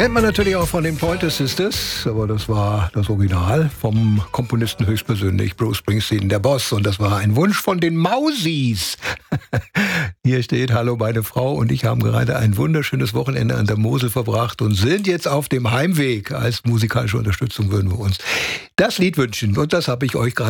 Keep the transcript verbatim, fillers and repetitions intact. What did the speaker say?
Kennt man natürlich auch von den Pointer Sisters, aber das war das Original vom Komponisten höchstpersönlich, Bruce Springsteen, der Boss. Und das war ein Wunsch von den Mausis. Hier steht: Hallo, meine Frau und ich haben gerade ein wunderschönes Wochenende an der Mosel verbracht und sind jetzt auf dem Heimweg. Als musikalische Unterstützung würden wir uns das Lied wünschen. Und das habe ich euch gerade